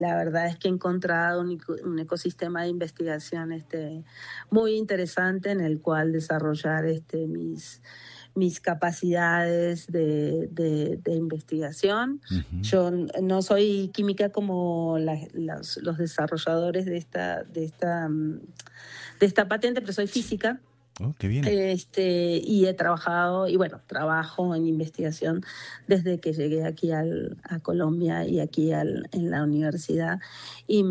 La verdad es que he encontrado un ecosistema de investigación muy interesante en el cual desarrollar mis capacidades de investigación. Ujú. Yo no soy química como los desarrolladores de esta patente, pero soy física. Oh, qué bien. Y he trabajado, y bueno, trabajo en investigación desde que llegué aquí a Colombia y aquí en la universidad, y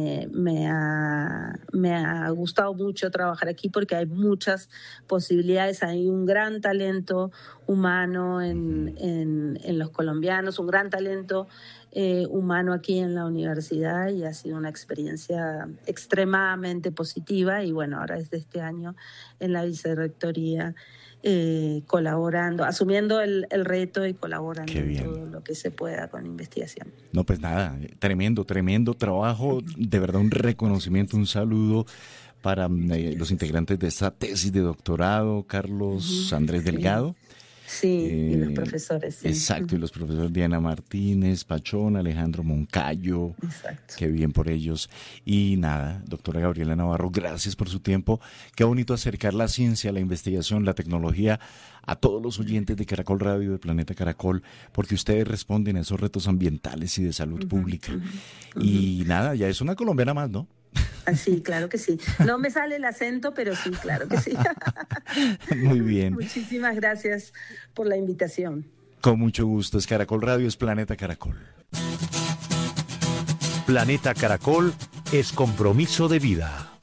me ha gustado mucho trabajar aquí porque hay muchas posibilidades, hay un gran talento humano en los colombianos, un gran talento humano aquí en la universidad, y ha sido una experiencia extremadamente positiva. Y bueno, ahora desde este año en la vicerrectoría, colaborando, asumiendo el reto y colaborando Qué en bien. todo lo que se pueda con investigación. No, pues nada, tremendo, tremendo trabajo, de verdad un reconocimiento, un saludo para los integrantes de esta tesis de doctorado, Carlos Andrés Sí, Delgado. sí, y los profesores, sí. Exacto, y los profesores Diana Martínez, Pachón, Alejandro Moncayo, Exacto. qué bien por ellos. Y nada, doctora Gabriela Navarro, gracias por su tiempo. Qué bonito acercar la ciencia, la investigación, la tecnología a todos los oyentes de Caracol Radio, de Planeta Caracol, porque ustedes responden a esos retos ambientales y de salud pública. Y nada, ya es una colombiana más, ¿no? Sí, claro que sí. No me sale el acento, pero sí, claro que sí. Muy bien. Muchísimas gracias por la invitación. Con mucho gusto. Es Caracol Radio, es Planeta Caracol. Planeta Caracol es compromiso de vida.